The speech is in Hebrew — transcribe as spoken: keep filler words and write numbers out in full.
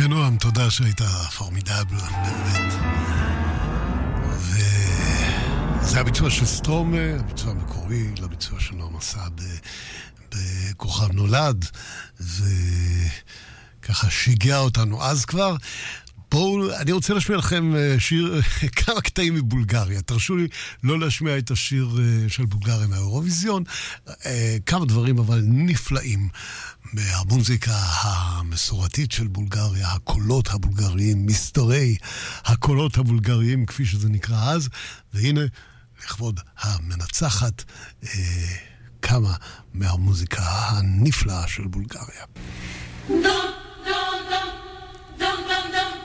כן, נועם, תודה שהיית פורמידבל, באמת. וזה הביצוע של סטרומה, הביצוע המקורי לביצוע שנועם עשה בכוכב נולד, וככה שיגע אותנו אז כבר. בואו, אני רוצה להשמיע לכם שיר, כמה קטעים מבולגריה. תרשו לי לא להשמיע את השיר של בולגריה מהאירוויזיון, כמה דברים אבל נפלאים מהמוזיקה המסורתית של בולגריה, הקולות הבולגריים, מסתרי הקולות הבולגריים, כפי שזה נקרא אז. והנה, לכבוד המנצחת, כמה מהמוזיקה הנפלאה של בולגריה. לא!